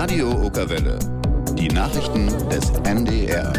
Radio Okerwelle. Die Nachrichten des NDR.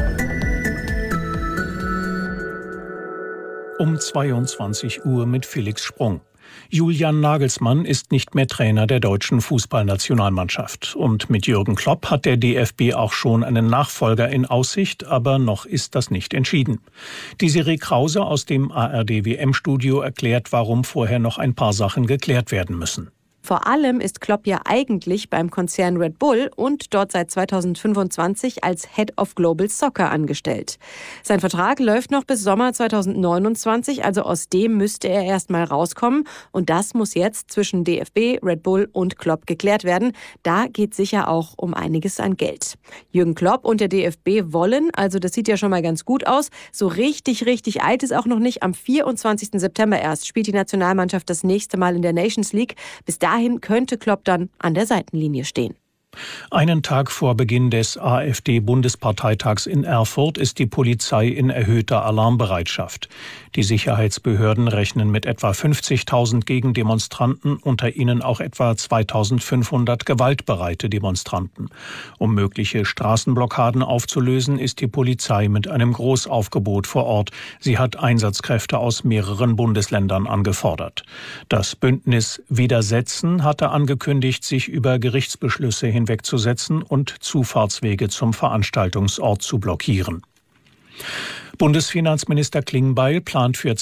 Um 22 Uhr mit Felix Sprung. Julian Nagelsmann ist nicht mehr Trainer der deutschen Fußballnationalmannschaft. Und mit Jürgen Klopp hat der DFB auch schon einen Nachfolger in Aussicht, aber noch ist das nicht entschieden. Desiree Krause aus dem ARD-WM-Studio erklärt, warum vorher noch ein paar Sachen geklärt werden müssen. Vor allem ist Klopp ja eigentlich beim Konzern Red Bull und dort seit 2025 als Head of Global Soccer angestellt. Sein Vertrag läuft noch bis Sommer 2029, also aus dem müsste er erst mal rauskommen. Und das muss jetzt zwischen DFB, Red Bull und Klopp geklärt werden. Da geht sicher auch um einiges an Geld. Jürgen Klopp und der DFB wollen, also das sieht ja schon mal ganz gut aus, so richtig alt ist auch noch nicht. Am 24. September erst spielt die Nationalmannschaft das nächste Mal in der Nations League. Bis dahin könnte Klopp dann an der Seitenlinie stehen. Einen Tag vor Beginn des AfD-Bundesparteitags in Erfurt ist die Polizei in erhöhter Alarmbereitschaft. Die Sicherheitsbehörden rechnen mit etwa 50.000 Gegendemonstranten, unter ihnen auch etwa 2.500 gewaltbereite Demonstranten. Um mögliche Straßenblockaden aufzulösen, ist die Polizei mit einem Großaufgebot vor Ort. Sie hat Einsatzkräfte aus mehreren Bundesländern angefordert. Das Bündnis Widersetzen hatte angekündigt, sich über Gerichtsbeschlüsse hinwegzusetzen und Zufahrtswege zum Veranstaltungsort zu blockieren. Bundesfinanzminister Klingbeil plant für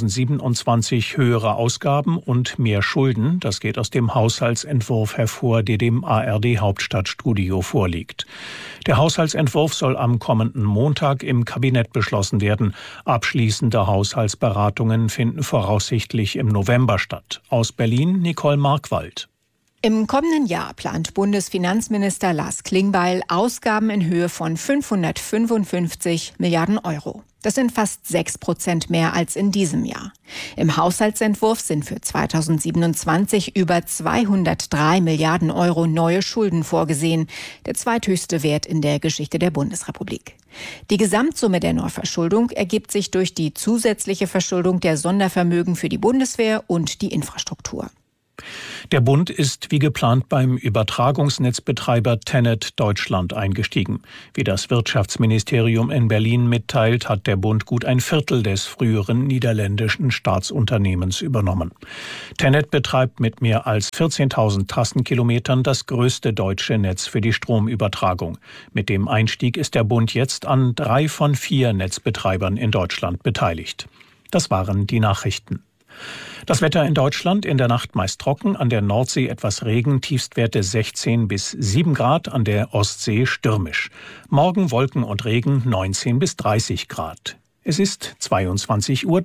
2027 höhere Ausgaben und mehr Schulden. Das geht aus dem Haushaltsentwurf hervor, der dem ARD-Hauptstadtstudio vorliegt. Der Haushaltsentwurf soll am kommenden Montag im Kabinett beschlossen werden. Abschließende Haushaltsberatungen finden voraussichtlich im November statt. Aus Berlin Nicole Markwald. Im kommenden Jahr plant Bundesfinanzminister Lars Klingbeil Ausgaben in Höhe von 555 Milliarden Euro. Das sind fast 6% mehr als in diesem Jahr. Im Haushaltsentwurf sind für 2027 über 203 Milliarden Euro neue Schulden vorgesehen, der zweithöchste Wert in der Geschichte der Bundesrepublik. Die Gesamtsumme der Neuverschuldung ergibt sich durch die zusätzliche Verschuldung der Sondervermögen für die Bundeswehr und die Infrastruktur. Der Bund ist wie geplant beim Übertragungsnetzbetreiber Tenet Deutschland eingestiegen. Wie das Wirtschaftsministerium in Berlin mitteilt, hat der Bund gut ein Viertel des früheren niederländischen Staatsunternehmens übernommen. Tenet betreibt mit mehr als 14.000 Trassenkilometern das größte deutsche Netz für die Stromübertragung. Mit dem Einstieg ist der Bund jetzt an 3 von 4 Netzbetreibern in Deutschland beteiligt. Das waren die Nachrichten. Das Wetter in Deutschland in der Nacht meist trocken, an der Nordsee etwas Regen, Tiefstwerte 16 bis 7 Grad, an der Ostsee stürmisch. Morgen Wolken und Regen 19 bis 30 Grad. Es ist 22:03 Uhr.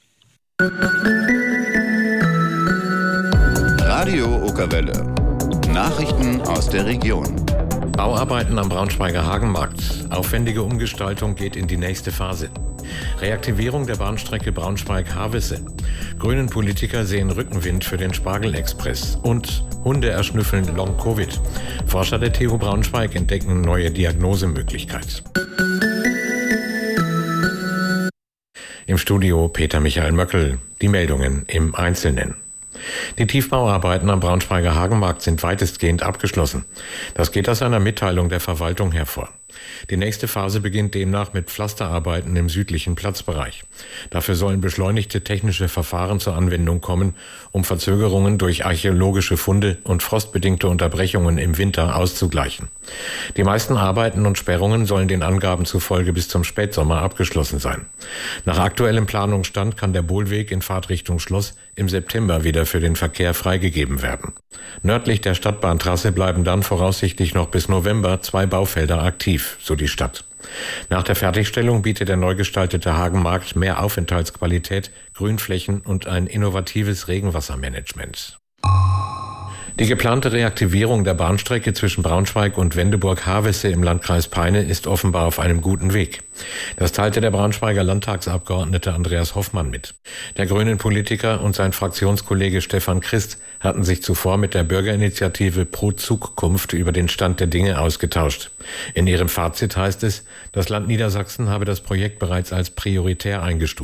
Radio Okerwelle. Nachrichten aus der Region. Bauarbeiten am Braunschweiger Hagenmarkt. Aufwendige Umgestaltung geht in die nächste Phase. Reaktivierung der Bahnstrecke Braunschweig-Havelse. Grünen Politiker sehen Rückenwind für den Spargelexpress. Und Hunde erschnüffeln Long-Covid. Forscher der TU Braunschweig entdecken neue Diagnosemöglichkeit. Im Studio Peter Michael Möckel. Die Meldungen im Einzelnen. Die Tiefbauarbeiten am Braunschweiger Hagenmarkt sind weitestgehend abgeschlossen. Das geht aus einer Mitteilung der Verwaltung hervor. Die nächste Phase beginnt demnach mit Pflasterarbeiten im südlichen Platzbereich. Dafür sollen beschleunigte technische Verfahren zur Anwendung kommen, um Verzögerungen durch archäologische Funde und frostbedingte Unterbrechungen im Winter auszugleichen. Die meisten Arbeiten und Sperrungen sollen den Angaben zufolge bis zum Spätsommer abgeschlossen sein. Nach aktuellem Planungsstand kann der Bohlweg in Fahrtrichtung Schloss im September wieder für den Verkehr freigegeben werden. Nördlich der Stadtbahntrasse bleiben dann voraussichtlich noch bis November 2 Baufelder aktiv, so die Stadt. Nach der Fertigstellung bietet der neu gestaltete Hagenmarkt mehr Aufenthaltsqualität, Grünflächen und ein innovatives Regenwassermanagement. Die geplante Reaktivierung der Bahnstrecke zwischen Braunschweig und Wendeburg-Havelse im Landkreis Peine ist offenbar auf einem guten Weg. Das teilte der Braunschweiger Landtagsabgeordnete Andreas Hoffmann mit. Der grünen Politiker und sein Fraktionskollege Stefan Christ hatten sich zuvor mit der Bürgerinitiative Pro Zukunft über den Stand der Dinge ausgetauscht. In ihrem Fazit heißt es, das Land Niedersachsen habe das Projekt bereits als prioritär eingestuft.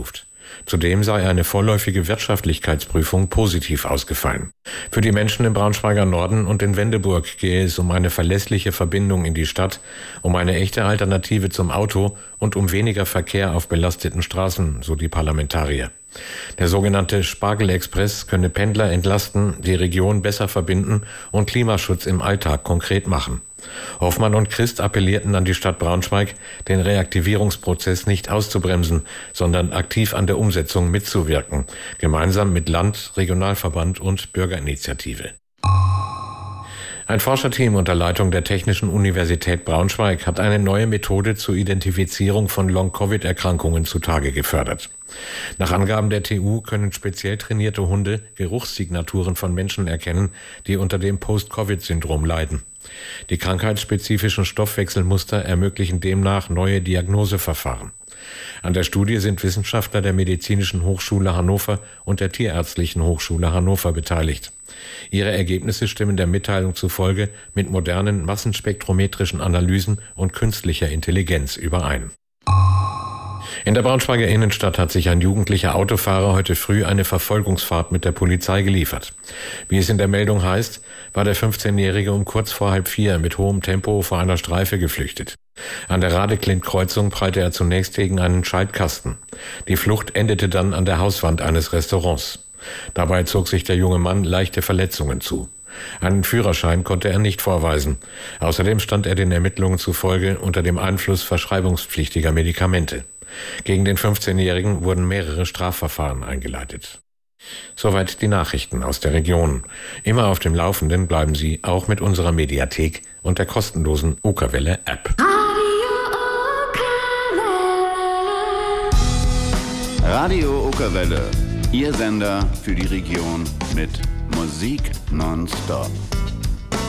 Zudem sei eine vorläufige Wirtschaftlichkeitsprüfung positiv ausgefallen. Für die Menschen im Braunschweiger Norden und in Wendeburg gehe es um eine verlässliche Verbindung in die Stadt, um eine echte Alternative zum Auto und um weniger Verkehr auf belasteten Straßen, so die Parlamentarier. Der sogenannte Spargelexpress könne Pendler entlasten, die Region besser verbinden und Klimaschutz im Alltag konkret machen. Hoffmann und Christ appellierten an die Stadt Braunschweig, den Reaktivierungsprozess nicht auszubremsen, sondern aktiv an der Umsetzung mitzuwirken, gemeinsam mit Land, Regionalverband und Bürgerinitiative. Ein Forscherteam unter Leitung der Technischen Universität Braunschweig hat eine neue Methode zur Identifizierung von Long-Covid-Erkrankungen zutage gefördert. Nach Angaben der TU können speziell trainierte Hunde Geruchssignaturen von Menschen erkennen, die unter dem Post-Covid-Syndrom leiden. Die krankheitsspezifischen Stoffwechselmuster ermöglichen demnach neue Diagnoseverfahren. An der Studie sind Wissenschaftler der Medizinischen Hochschule Hannover und der Tierärztlichen Hochschule Hannover beteiligt. Ihre Ergebnisse stimmen der Mitteilung zufolge mit modernen massenspektrometrischen Analysen und künstlicher Intelligenz überein. In der Braunschweiger Innenstadt hat sich ein jugendlicher Autofahrer heute früh eine Verfolgungsfahrt mit der Polizei geliefert. Wie es in der Meldung heißt, war der 15-Jährige um kurz vor 3:30 mit hohem Tempo vor einer Streife geflüchtet. An der Radeklint-Kreuzung prallte er zunächst gegen einen Schaltkasten. Die Flucht endete dann an der Hauswand eines Restaurants. Dabei zog sich der junge Mann leichte Verletzungen zu. Einen Führerschein konnte er nicht vorweisen. Außerdem stand er den Ermittlungen zufolge unter dem Einfluss verschreibungspflichtiger Medikamente. Gegen den 15-Jährigen wurden mehrere Strafverfahren eingeleitet. Soweit die Nachrichten aus der Region. Immer auf dem Laufenden bleiben Sie auch mit unserer Mediathek und der kostenlosen Okerwelle-App. Radio Okerwelle, Ihr Sender für die Region mit Musik nonstop.